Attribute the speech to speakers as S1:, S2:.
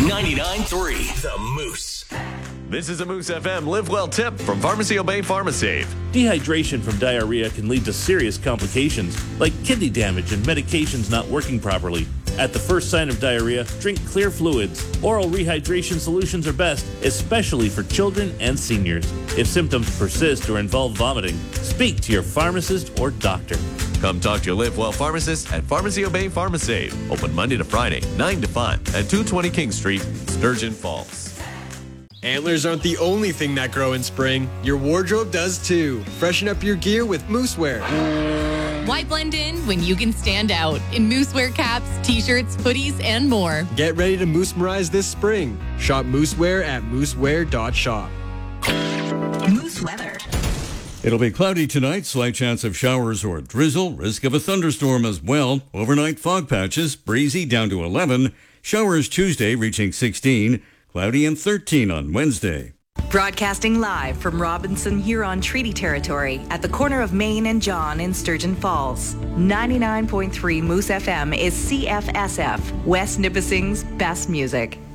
S1: 99.3 The Moose.
S2: This is a Moose FM Live Well tip from Pharmacy Obey PharmaSave.
S3: Dehydration from diarrhea can lead to serious complications like kidney damage and medications not working properly. At the first sign of diarrhea, drink clear fluids. Oral rehydration solutions are best, especially for children and seniors. If symptoms persist or involve vomiting, speak to your pharmacist or doctor.
S2: Come talk to your Live Well pharmacist at Pharmacy Obey PharmaSave. Open Monday to Friday, 9 to 5 at 220 King Street, Sturgeon Falls.
S4: Antlers aren't the only thing that grow in spring. Your wardrobe does too. Freshen up your gear with Moosewear.
S5: Why blend in when you can stand out in Moosewear caps, t-shirts, hoodies, and more?
S4: Get ready to Moose-merize this spring. Shop Moosewear at moosewear.shop.
S6: Moose weather.
S7: It'll be cloudy tonight, slight chance of showers or drizzle, risk of a thunderstorm as well. Overnight fog patches, breezy down to 11. Showers Tuesday reaching 16. Cloudy and 13 on Wednesday.
S6: Broadcasting live from Robinson Huron Treaty Territory at the corner of Main and John in Sturgeon Falls. 99.3 Moose FM is CFSF, West Nipissing's best music.